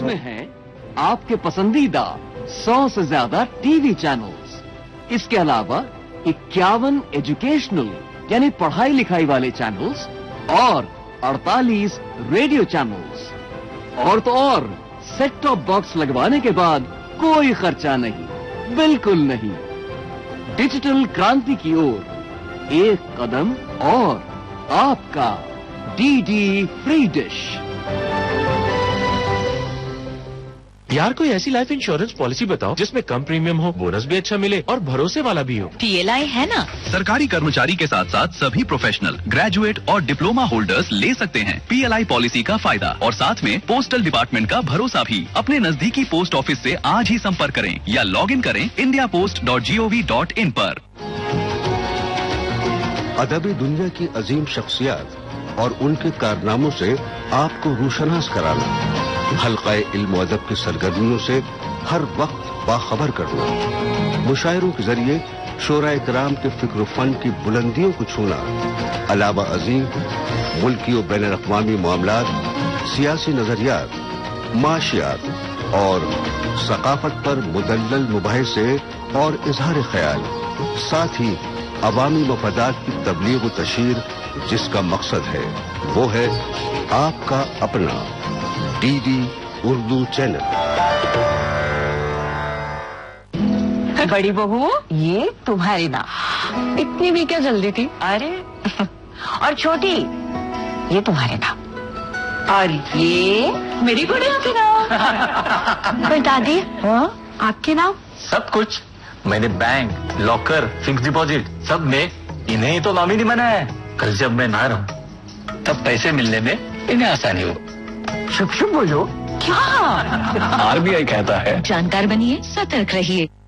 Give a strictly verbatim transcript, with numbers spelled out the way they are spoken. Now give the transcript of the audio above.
इसमें हैं आपके पसंदीदा सौ से ज्यादा टीवी चैनल्स। इसके अलावा इक्यावन एजुकेशनल यानी पढ़ाई लिखाई वाले चैनल्स और अड़तालीस रेडियो चैनल्स। और तो और सेट टॉप बॉक्स लगवाने के बाद कोई खर्चा नहीं, बिल्कुल नहीं। डिजिटल क्रांति की ओर एक कदम और आपका डीडी फ्री डिश। यार कोई ऐसी लाइफ इंश्योरेंस पॉलिसी बताओ जिसमें कम प्रीमियम हो, बोनस भी अच्छा मिले और भरोसे वाला भी हो। पीएलआई है ना। सरकारी कर्मचारी के साथ साथ सभी प्रोफेशनल, ग्रेजुएट और डिप्लोमा होल्डर्स ले सकते हैं पीएलआई पॉलिसी का फायदा और साथ में पोस्टल डिपार्टमेंट का भरोसा भी। अपने नजदीकी पोस्ट ऑफिस से आज ही संपर्क करें या लॉग इन करें India post dot G O V dot in पर। अदबी दुनिया की अजीम शख्सियत और उनके कारनामों से आपको रूशनास कराना, हल्का इल्म अदब की सरगर्मियों से हर वक्त बाखबर करना, मुशायरों के जरिए शोरा इकराम के फिक्र फन की बुलंदियों को छूना, अलावा अजीम मुल्की और बैन अक़वामी मामलात, सियासी नजरियात, माशियात और सकाफत पर मुदल्लल मुबाहिसे और इजहार ख्याल, साथ ही अवामी मफादात की तबलीग व तशहीर, जिसका मकसद है वो है आपका अपना डीडी उर्दू चैनल। बड़ी बहू ये तुम्हारी नाम। इतनी भी क्या जल्दी थी? अरे और छोटी ये तुम्हारे नाम और ये मेरी गुड़िया के नाम। पर दादी हाँ आपके नाम? सब कुछ मैंने बैंक, लॉकर, फिक्स डिपॉजिट सब में इन्हें ही तो नॉमिनी बनाया है। कल जब मैं ना रहूं तब पैसे मिलने में इन्हें आसानी हो। शुभ शुभ बोलो। क्या? आरबीआई कहता है जानकार बनिए, सतर्क रहिए।